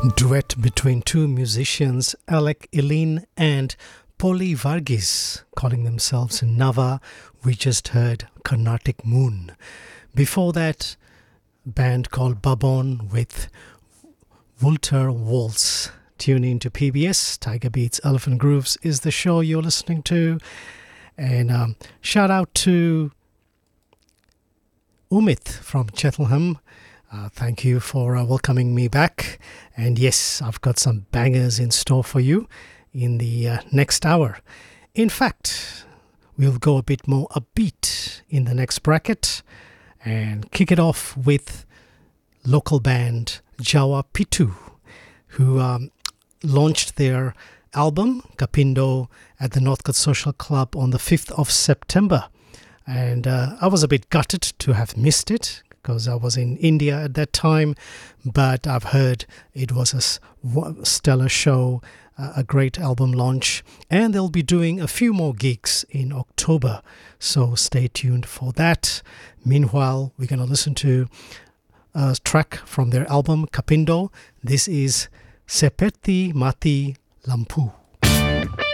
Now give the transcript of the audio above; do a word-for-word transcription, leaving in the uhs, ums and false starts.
Duet between two musicians, Alec Eileen and Polly Varghese, calling themselves Nava. We just heard Carnatic Moon. Before that, band called Babon with Wulter Waltz. Tune in to P B S. Tiger Beats Elephant Grooves is the show you're listening to. And um, shout out to Umit from Cheltenham. Uh, thank you for uh, welcoming me back. And yes, I've got some bangers in store for you in the uh, next hour. In fact, we'll go a bit more upbeat in the next bracket and kick it off with local band Jawa Pitu, who um, launched their album Kapindo at the Northcote Social Club on the fifth of September. And uh, I was a bit gutted to have missed it, because I was in India at that time, but I've heard it was a stellar show, a great album launch, and they'll be doing a few more gigs in October, so stay tuned for that. Meanwhile, we're going to listen to a track from their album Kapindo. This is Seperti Mati Lampu.